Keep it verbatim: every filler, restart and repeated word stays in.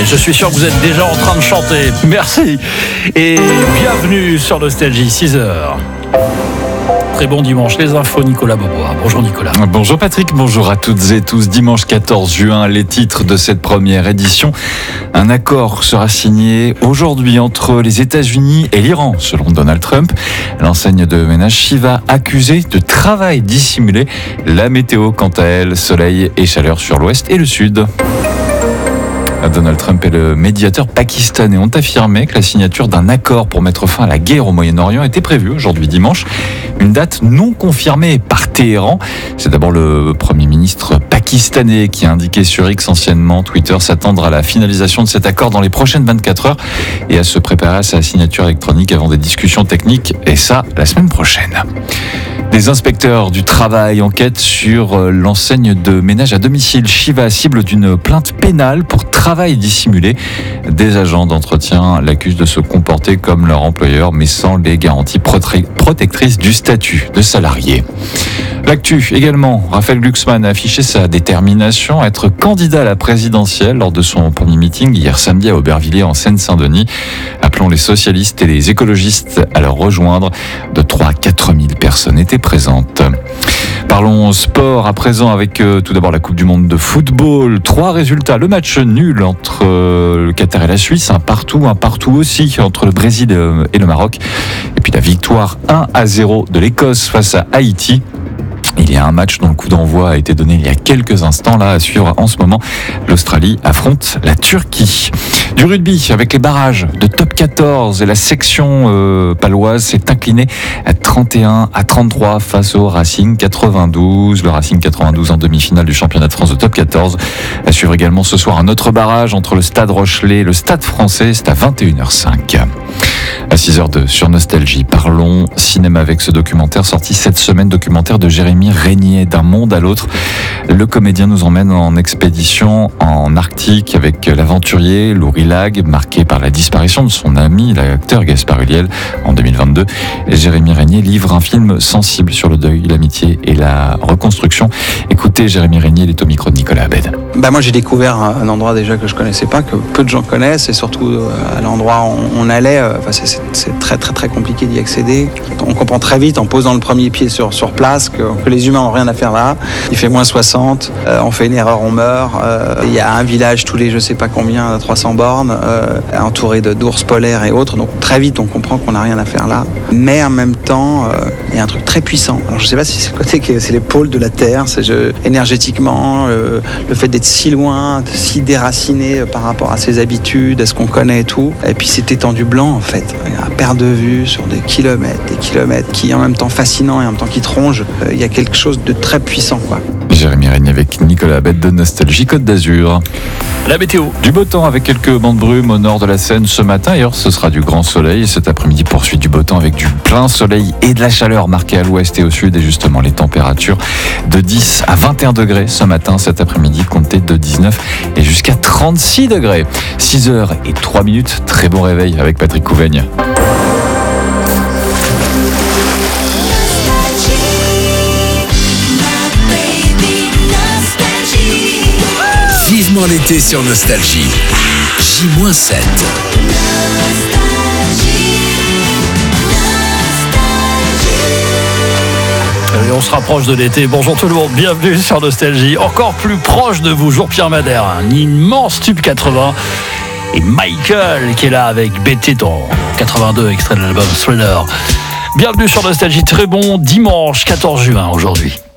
Et je suis sûr que vous êtes déjà en train de chanter. Merci. Et bienvenue sur Nostalgie, six heures. Très bon dimanche, les infos, Nicolas Beaubois. Bonjour Nicolas. Bonjour Patrick, bonjour à toutes et tous. Dimanche quatorze juin, les titres de cette première édition. Un accord sera signé aujourd'hui entre les États-Unis et l'Iran, selon Donald Trump. L'enseigne de ménage Shiva accusée de travail dissimulé. La météo, quant à elle, soleil et chaleur sur l'ouest et le sud. Donald Trump et le médiateur pakistanais ont affirmé que la signature d'un accord pour mettre fin à la guerre au Moyen-Orient était prévue aujourd'hui dimanche. Une date non confirmée par Téhéran. C'est d'abord le Premier ministre pakistanais qui a indiqué sur X, anciennement Twitter, s'attendre à la finalisation de cet accord dans les prochaines vingt-quatre heures et à se préparer à sa signature électronique avant des discussions techniques, et ça la semaine prochaine. Des inspecteurs du travail enquêtent sur l'enseigne de ménage à domicile Shiva, cible d'une plainte pénale pour travail dissimulé. Des agents d'entretien l'accusent de se comporter comme leur employeur, mais sans les garanties protectrices du statut de salarié. L'actu également, Raphaël Glucksmann a affiché sa détermination à être candidat à la présidentielle lors de son premier meeting hier samedi à Aubervilliers en Seine-Saint-Denis. Appelons les socialistes et les écologistes à le rejoindre. De trois à quatre mille personnes étaient présentes. Parlons sport à présent avec euh, tout d'abord la Coupe du Monde de football. Trois résultats. Le match nul entre euh, le Qatar et la Suisse, un partout, un partout aussi entre le Brésil et le Maroc. Et puis la victoire un à zéro de l'Écosse face à Haïti. Il y a un match dont le coup d'envoi a été donné il y a quelques instants, là, à suivre en ce moment. L'Australie affronte la Turquie. Du rugby, avec les barrages de top quatorze, et la section euh, paloise s'est inclinée à trente et un à trente-trois face au Racing quatre-vingt-douze. Le Racing quatre-vingt-douze en demi-finale du championnat de France de top quatorze. À suivre également ce soir un autre barrage entre le Stade Rochelais et le Stade Français. C'est à vingt et une heures cinq. À six heures deux sur Nostalgie, parlons cinéma avec ce documentaire sorti cette semaine, documentaire de Jérémy Régnier, D'un monde à l'autre. Le comédien nous emmène en expédition en Arctique avec l'aventurier Louis Lag, marqué par la disparition de son ami, l'acteur Gaspard Ulliel, en deux mille vingt-deux. Et Jérémy Régnier livre un film sensible sur le deuil, l'amitié et la reconstruction. Écoutez Jérémy Régnier, il est au micro de Nicolas Abed. Bah moi j'ai découvert un endroit déjà que je connaissais pas, que peu de gens connaissent, et surtout à l'endroit où on allait, enfin c'est, c'est, c'est très très très compliqué d'y accéder. On comprend très vite en posant le premier pied sur, sur place que, que les humains n'ont rien à faire là. Il fait moins soixante, euh, on fait une erreur, on meurt. Euh, il y a un village tous les je sais pas combien, trois cents bornes, euh, entouré de, d'ours polaires et autres, donc très vite on comprend qu'on n'a rien à faire là. Mais en même temps, euh, il y a un truc très puissant. Alors je sais pas si c'est le côté que c'est les pôles de la Terre, c'est je, énergétiquement, euh, le fait d'être si loin, si déraciné par rapport à ses habitudes, à ce qu'on connaît et tout. Et puis cet étendu blanc en fait, à perte de vue sur des kilomètres, des kilomètres, qui est en même temps fascinant et en même temps qui te ronge. Il y a quelque chose de très puissant, quoi. Jérémy Régnier avec Nicolas Abed de Nostalgie Côte d'Azur. La météo. Du beau temps avec quelques bancs de brume au nord de la Seine ce matin. Ailleurs, ce sera du grand soleil. Cet après-midi, poursuite du beau temps avec du plein soleil et de la chaleur marquée à l'ouest et au sud. Et justement, les températures de dix à vingt et un degrés ce matin. Cet après-midi, comptez de dix-neuf et jusqu'à trente-six degrés. six heures et trois minutes. Très bon réveil avec Patrick Couvaigne. Vivement l'été sur Nostalgie. J sept. Et on se rapproche de l'été. Bonjour tout le monde, bienvenue sur Nostalgie. Encore plus proche de vous, Jean-Pierre Madère, un immense tube quatre-vingts. Et Michael qui est là avec B T en quatre-vingt-deux, extrait de l'album Thriller. Bienvenue sur Nostalgie, très bon dimanche quatorze juin aujourd'hui.